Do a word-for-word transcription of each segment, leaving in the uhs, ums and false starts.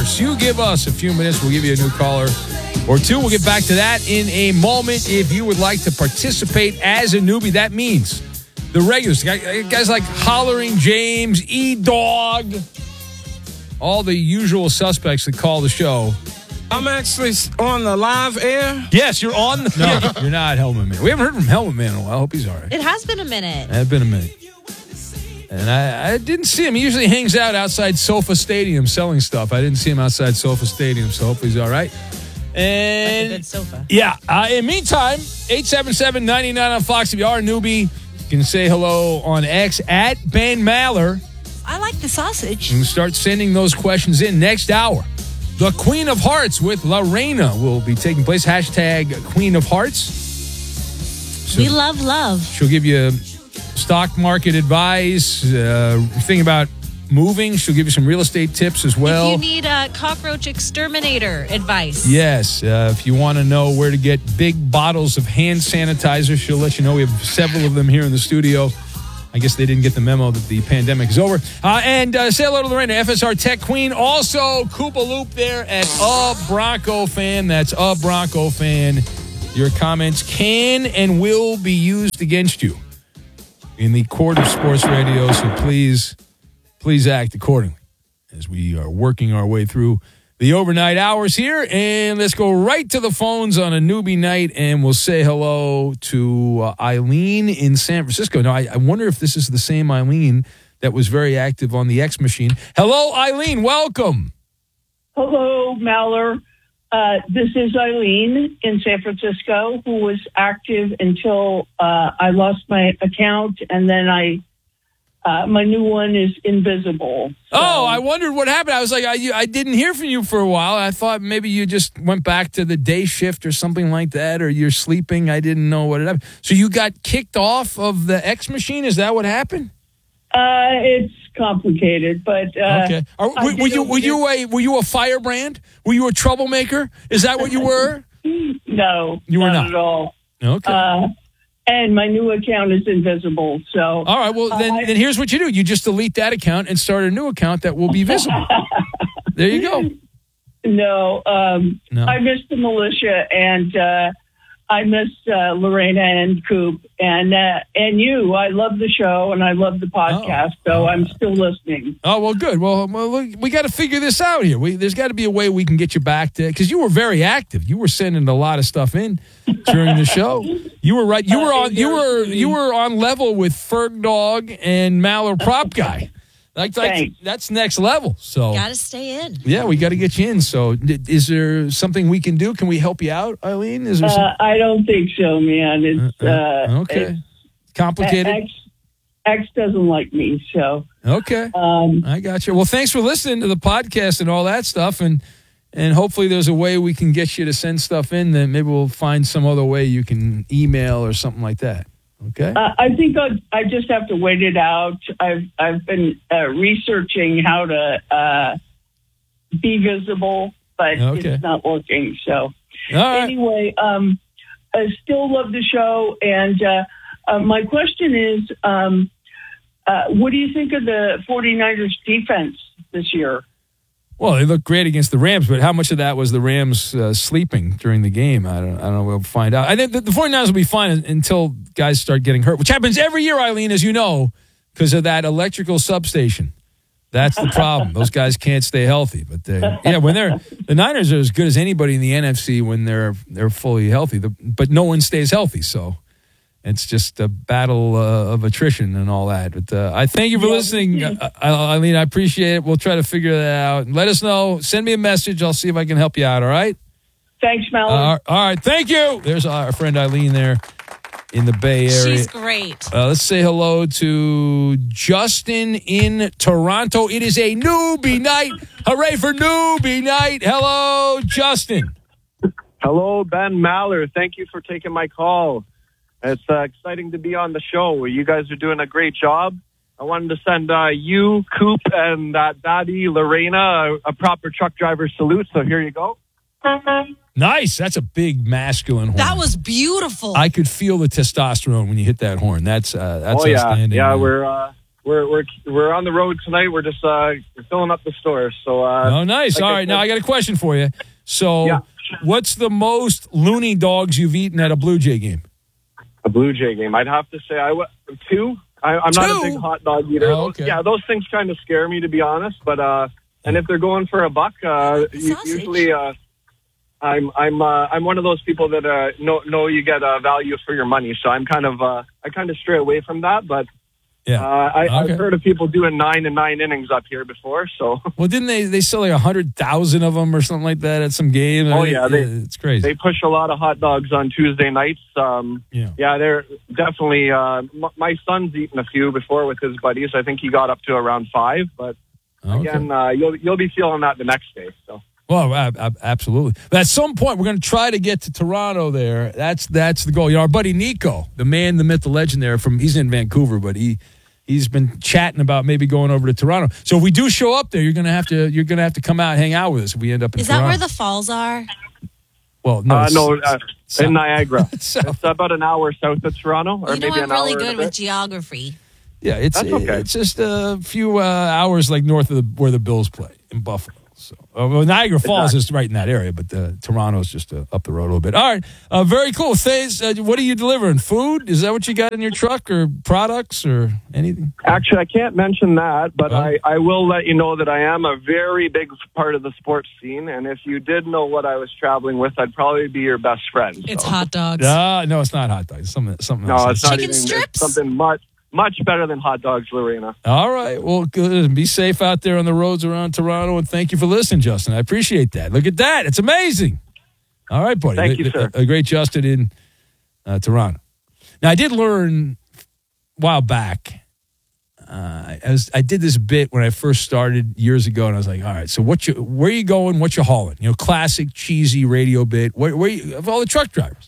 callers. You give us a few minutes, we'll give you a new caller or two. We'll get back to that in a moment. If you would like to participate as a newbie, that means the regulars, guys like Hollering James, E-Dog, all the usual suspects that call the show. I'm actually on the live air. Yes, you're on. The, no, you're not Helmet Man. We haven't heard from Helmet Man in a while. I hope he's all right. It has been a minute. It has been a minute. And I, I didn't see him. He usually hangs out outside Sofa Stadium selling stuff. I didn't see him outside Sofa Stadium, so hopefully he's all right. And That's a good sofa. Yeah. Uh, in the meantime, eight seven seven, nine nine on Fox. If you are a newbie, you can say hello on X at Ben Maller. I like the sausage. And start sending those questions in next hour. The Queen of Hearts with Lorena will be taking place. Hashtag Queen of Hearts. So we love love. She'll give you stock market advice, uh, thing about moving. She'll give you some real estate tips as well. If you need a cockroach exterminator advice. Yes. Uh, if you want to know where to get big bottles of hand sanitizer, she'll let you know. We have several of them here in the studio. I guess they didn't get the memo that the pandemic is over. Uh, and uh, say hello to Lorena, F S R Tech Queen. Also, Koopa Loop there at A Bronco Fan. That's A Bronco Fan. Your comments can and will be used against you in the court of sports radio. So please, please act accordingly as we are working our way through the overnight hours here. And let's go right to the phones on a newbie night, and we'll say hello to uh, Eileen in San Francisco. Now, I, I wonder if this is the same Eileen that was very active on the X machine. Hello, Eileen. Welcome. Hello, Maller. Uh, this is Eileen in San Francisco, who was active until uh, I lost my account, and then I Uh, my new one is invisible. So. Oh, I wondered what happened. I was like, I, I didn't hear from you for a while. I thought maybe you just went back to the day shift or something like that, or you're sleeping. I didn't know what it happened. So you got kicked off of the X machine? Is that what happened? Uh, it's complicated, but uh, okay. Are, were, were you were you a were you a firebrand? Were you a troublemaker? Is that what you were? No, you were not, not at all. Okay. Uh, And my new account is invisible. So, all right. Well, then, uh, then here's what you do: you just delete that account and start a new account that will be visible. There you go. No, um, no. I miss the militia, and uh, I miss uh, Lorena and Coop, and uh, and you. I love the show, and I love the podcast. Oh, so uh, I'm still listening. Oh well, good. Well, well look, we got to figure this out here. We, there's got to be a way we can get you back to, because you were very active. You were sending a lot of stuff in during the show. You were right. You were on. You were you were on level with Ferg Dog and Maller Prop Guy. Like, like that's next level. So got to stay in. Yeah, we got to get you in. So, is there something we can do? Can we help you out, Eileen? Is there? Some... Uh, I don't think so, man. It's uh, uh, okay. It's complicated. X, X doesn't like me, so okay. Um, I got you. Well, thanks for listening to the podcast and all that stuff, and and hopefully there's a way we can get you to send stuff in. Then maybe we'll find some other way you can email or something like that. Okay. Uh, I think I'll, I just have to wait it out. I've I've been uh, researching how to uh, be visible, but okay. it's not working. So all right. Anyway, um, I still love the show, and uh, uh, my question is, um, uh, what do you think of the 49ers defense this year? Well, they looked great against the Rams, but how much of that was the Rams uh, sleeping during the game? I don't, I don't know. We'll find out. I think the, the 49ers will be fine until guys start getting hurt, which happens every year, Eileen, as you know, because of that electrical substation. That's the problem. Those guys can't stay healthy. But they, yeah, when they're the Niners are as good as anybody in the N F C when they're they're fully healthy. The, but no one stays healthy, so it's just a battle uh, of attrition and all that. But uh, I thank you for listening, uh, Eileen. I appreciate it. We'll try to figure that out. Let us know. Send me a message. I'll see if I can help you out. All right. Thanks, Mel. Uh, all right. Thank you. There's our friend Eileen there in the Bay Area. She's great. Uh, let's say hello to Justin in Toronto. It is a newbie night. Hooray for newbie night. Hello, Justin. Hello, Ben Maller. Thank you for taking my call. It's uh, exciting to be on the show. You guys are doing a great job. I wanted to send uh, you, Coop, and uh, Daddy Lorena a, a proper truck driver salute. So here you go. Nice. That's a big masculine horn. That was beautiful. I could feel the testosterone when you hit that horn. That's uh, that's oh, yeah. outstanding. Yeah, man. we're uh, we're we're we're on the road tonight. We're just uh, filling up the store. So uh, oh, nice. like All I right, said- now I got a question for you. So, Yeah. what's the most loony dogs you've eaten at a Blue Jay game? A Blue Jay game. I'd have to say I w- two. I, I'm not Two? a big hot dog eater. Oh, Those- okay. Yeah, those things kind of scare me, to be honest. But uh, and if they're going for a buck, uh, u- Sausage. usually uh, I'm I'm uh, I'm one of those people that uh, know know you get uh, value for your money. So I'm kind of uh, I kind of stray away from that. But Yeah. uh, I, Okay. I've heard of people doing nine and nine innings up here before. So Well, didn't they they sell like a hundred thousand of them or something like that at some game? Oh, yeah, they- it's crazy. they push a lot of hot dogs on Tuesday nights. Um, Yeah. yeah, they're definitely. Uh, m- my son's eaten a few before with his buddies. I think he got up to around five. But Okay. again, uh, you'll you'll be feeling that the next day. So. Well, ab- ab- absolutely. But at some point, we're going to try to get to Toronto. There, that's that's the goal. You know, our buddy Nico, the man, the myth, the legend. There, from he's in Vancouver, but he he's been chatting about maybe going over to Toronto. So if we do show up there, you're going to have to you're going to have to come out and hang out with us if we end up in Is Toronto. that where the falls are? well no Uh, it's- no, uh, south. in Niagara. South. It's about an hour south of Toronto, or You know, maybe I'm an really hour. good and a with bit. geography. Yeah, it's That's okay. it's just a few uh, hours like north of the, where the Bills play in Buffalo. So uh, well, Niagara Falls is right in that area, but uh, Toronto's just uh, up the road a little bit. All right, uh, very cool. Thays, uh, what are you delivering? Food? Is that what you got in your truck, or products, or anything? Actually, I can't mention that, but Oh. I, I will let you know that I am a very big part of the sports scene. And if you did know what I was traveling with, I'd probably be your best friend. It's so. hot dogs. Uh, no, it's not hot dogs. It's something something No, else. it's not Chicken even it's strips? something much much better than hot dogs, Lorena. All right. Well, good. Be safe out there on the roads around Toronto, and thank you for listening, Justin. I appreciate that. Look at that. It's amazing. All right, buddy. Thank you, sir. A, a great Justin in uh, Toronto. Now, I did learn a while back. Uh, I, was, I did this bit when I first started years ago, and I was like, all right, so what you, where you going? What you hauling? You know, classic, cheesy radio bit. Where, where you, of all the truck drivers.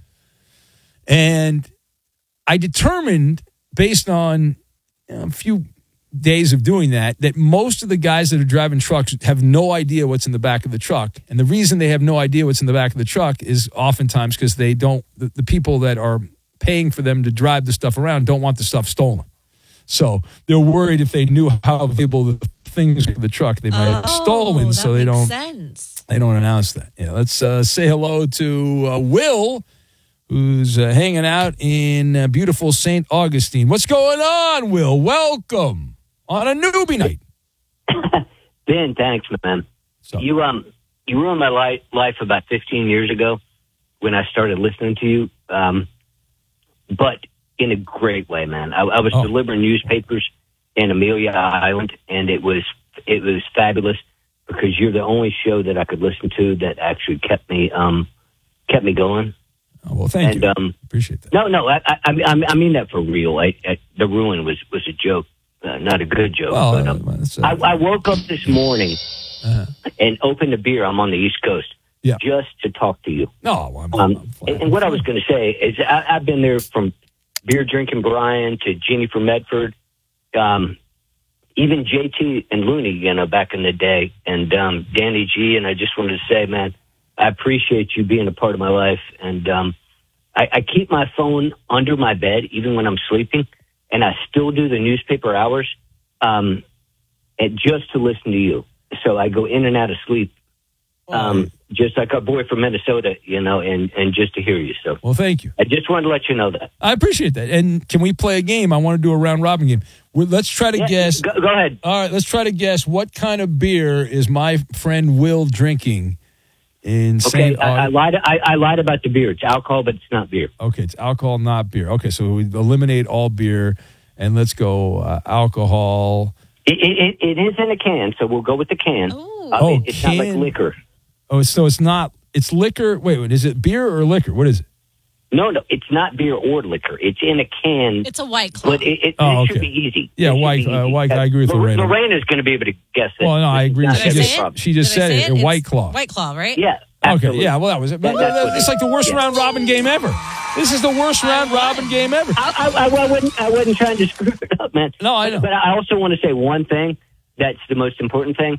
And I determined, based on you know, a few days of doing that, that most of the guys that are driving trucks have no idea what's in the back of the truck. And the reason they have no idea what's in the back of the truck is oftentimes because they don't, the, the people that are paying for them to drive the stuff around don't want the stuff stolen. So they're worried if they knew how valuable the things in the truck, they might have Oh, stolen. that So they makes don't, sense. they don't announce that. Yeah, let's uh, say hello to uh, Will, who's uh, hanging out in uh, beautiful Saint Augustine. What's going on, Will? Welcome on a newbie night. Ben, thanks, man. So, You um, you ruined my life life about fifteen years ago when I started listening to you. Um, but in a great way, man. I, I was Oh. delivering newspapers in Amelia Island, and it was it was fabulous because you're the only show that I could listen to that actually kept me um kept me going. oh, well, thank and you. um, Appreciate that. no, no, I I, I I mean that for real. I, I, the ruin was was a joke, uh, not a good joke. Well, but, uh, um, that's, uh, I, I woke up this morning uh, and opened a beer. I'm on the East Coast. Yeah. Just to talk to you. no, well, I'm, Um, I'm fine. and, and what I was going to say is I, I've been there from beer drinking Brian to Jeannie from Medford, um, even J T and Looney, you know, back in the day, and um, Danny G. And I just wanted to say, man, I appreciate you being a part of my life. And um, I, I keep my phone under my bed even when I'm sleeping, and I still do the newspaper hours um, and just to listen to you. So I go in and out of sleep. Um, just like our boy from Minnesota, you know, and, and just to hear you. So well, thank you. I just wanted to let you know that. I appreciate that. And can we play a game? I want to do a round robin game. We're, let's try to Yeah, guess. Go, go ahead. All right, let's try to guess what kind of beer is my friend Will drinking in Okay, Saint I, I Augustine. lied. I, I lied about the beer. It's alcohol, but it's not beer. Okay, it's alcohol, not beer. Okay, so we eliminate all beer, and let's go uh, alcohol. It, it, it is in a can, so we'll go with the can. Ooh. Uh, Oh, it- it's not like can. liquor. Oh, so it's not. It's liquor. Wait, wait. Is it beer or liquor? What is it? No, no, it's not beer or liquor. It's in a can, It's a white claw. but it, it, Oh, it should okay. be easy. Yeah, It should white- be uh, easy. white- I agree with Lor- Lorena. Lorena's going to be able to guess it. Well, no, I agree. It's She not Did I just- say a it? problem. she just Did I said say it, a It's White Claw. White claw, right? Yeah. Okay, absolutely. yeah. Well, that was it. That- that's what It's it like the is. worst Yeah. round robin game ever. This is the worst round robin game ever. I, I, I, wasn't, I wasn't trying to screw it up, man. No, I know. But I also want to say one thing that's the most important thing.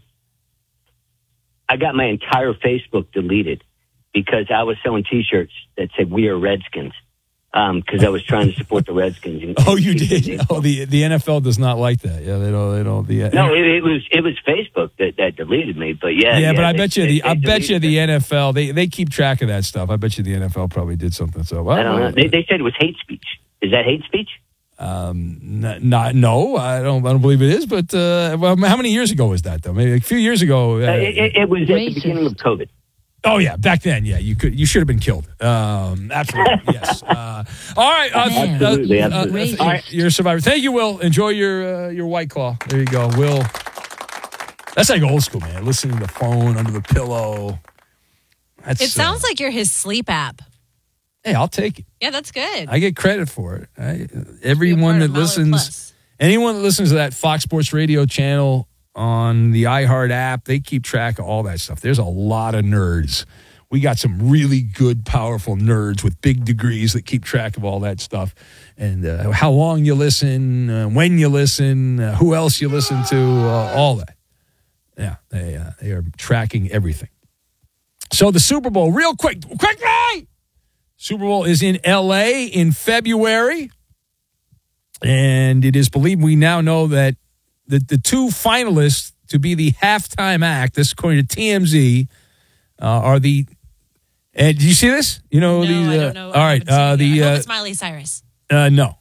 I got my entire Facebook deleted because I was selling T-shirts that said "We are Redskins." because I was trying to support the Redskins. And, Oh, you did? Oh, the the N F L does not like that. Yeah, they don't. They don't. The, no, it, it was it was Facebook that, that deleted me. But yeah, yeah, yeah but I they, bet you they, the they I bet you deleted the me. N F L they they keep track of that stuff. I bet you the N F L probably did something. So well, I don't know. They, they said it was hate speech. Is that hate speech? Um, not, not no, I don't. I don't believe it is. But uh, well, how many years ago was that though? Maybe a few years ago. Uh, Uh, it, it, it was at the beginning of COVID. Oh yeah, back then, yeah, you could, you should have been killed. Um, absolutely, yes. Uh, all right, uh, Absolutely, uh, absolutely. uh, uh, you're a survivor. Thank you, Will. Enjoy your uh, your White Claw. There you go, Will. That's like old school, man. Listening to the phone under the pillow. That's, It sounds uh, like you're his sleep app. Hey, I'll take it. Yeah, that's good. I get credit for it. I, Be a everyone part that of Mallard listens, Plus. anyone that listens to that Fox Sports Radio channel on the iHeart app, they keep track of all that stuff. There's a lot of nerds. We got some really good, powerful nerds with big degrees that keep track of all that stuff. And uh, how long you listen, uh, when you listen, uh, who else you listen to, uh, all that. Yeah, they, uh, they are tracking everything. So the Super Bowl, real quick, quickly! Super Bowl is in L A in February. And it is believed, we now know that the, the two finalists to be the halftime act, this according to T M Z, uh, are the... And do you see this? You know No, these? Uh, I don't know. All right, uh, the I hope uh, it's Miley Cyrus. uh, no,